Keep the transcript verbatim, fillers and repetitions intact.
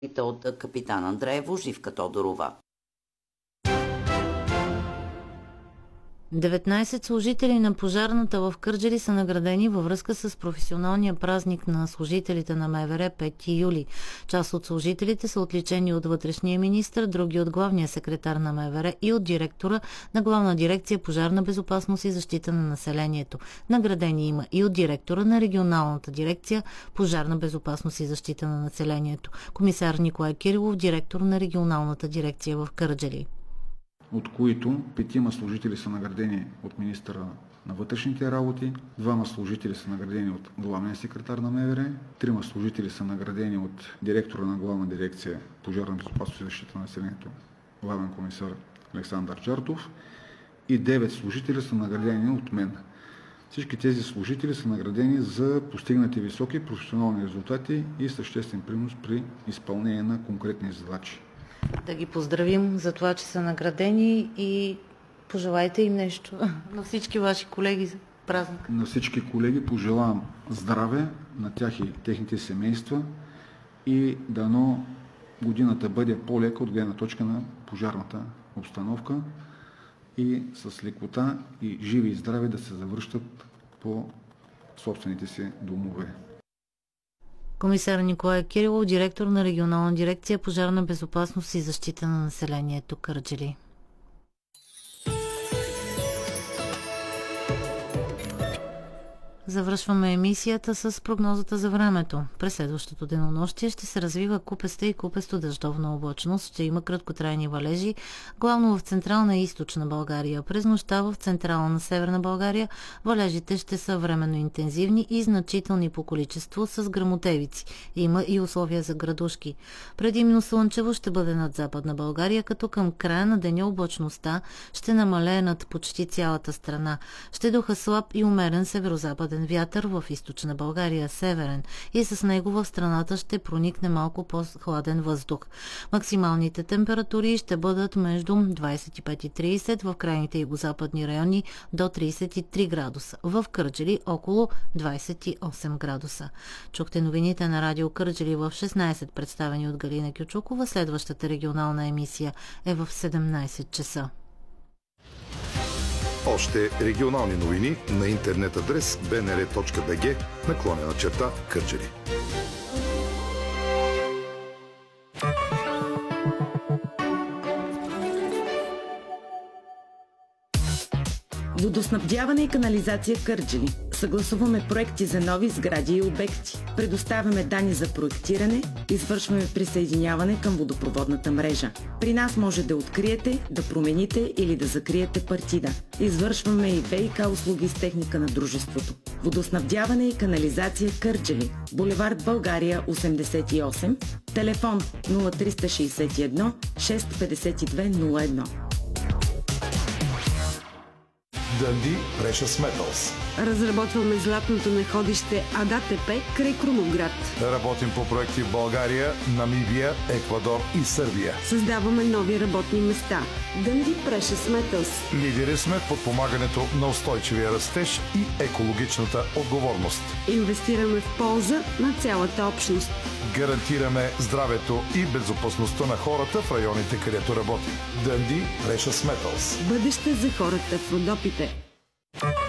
от капитан Андреево, Живка Тодорова. деветнайсет служители на пожарната в Кърджали са наградени във връзка с професионалния празник на служителите на МВР пети юли. Част от служителите са отличени от вътрешния министър, други от главния секретар на МВР и от директора на Главна дирекция пожарна безопасност и защита на населението. Наградени има и от директора на регионалната дирекция пожарна безопасност и защита на населението. Комисар Николай Кирилов, директор на регионалната дирекция в Кърджали. От които петима служители са наградени от министъра на вътрешните работи, двама служители са наградени от главния секретар на МВР, трима служители са наградени от директора на Главна дирекция пожарна безопасност и защита на населението, главен комисар Александър Чартов, и девет служители са наградени от мен. Всички тези служители са наградени за постигнати високи професионални резултати и съществен принос при изпълнение на конкретни задачи. Да ги поздравим за това, че са наградени, и пожелайте им нещо на всички ваши колеги за празник. На всички колеги пожелавам здраве, на тях и техните семейства, и дано годината бъде по-лека от гледна точка на пожарната обстановка и с лекота и живи и здрави да се завръщат по собствените си домове. Комисар Николай Кирилов, директор на регионална дирекция пожарна безопасност и защита на населението, Кърджали. Завършваме емисията с прогнозата за времето. През следващото денонощие ще се развива купеста и купесто дъждовна облачност. Ще има краткотрайни валежи, главно в централна и източна България. През нощта в централна северна България валежите ще са временно интензивни и значителни по количество с гръмотевици. Има и условия за градушки. Предимно слънчево ще бъде над западна България, като към края на деня облачността ще намалее над почти цялата страна. Ще духа слаб и умерен северозападен вятър в източна България, северен, и с него в страната ще проникне малко по-хладен въздух. Максималните температури ще бъдат между двайсет и пет и трийсет, в крайните югозападни райони до трийсет и три градуса, в Кърджали около двайсет и осем градуса. Чухте новините на радио Кърджали в шестнайсет, представени от Галина Кючукова. Следващата регионална емисия е в седемнайсет часа. Още регионални новини на интернет адрес би ен ер точка би джи наклонена черта Кърджали. Водоснабдяване и канализация Кърджали. Съгласуваме проекти за нови сгради и обекти. Предоставяме данни за проектиране, извършваме присъединяване към водопроводната мрежа. При нас може да откриете, да промените или да закриете партида. Извършваме и ВиК услуги с техника на дружеството. Водоснабдяване и канализация Кърджали. Булевард България осемдесет и осем. Телефон нула три шест едно шест пет две нула едно. Дънди Precious Metals. Разработваме златното находище АДА-ТП край Крумовград. Работим по проекти в България, Намибия, Еквадор и Сърбия. Създаваме нови работни места. Дънди Precious Metals. Лидери сме в подпомагането на устойчивия растеж и екологичната отговорност. Инвестираме в полза на цялата общност. Гарантираме здравето и безопасността на хората в районите, където работим. Дънди Precious Metals. Бъдеще за хората в Родопите.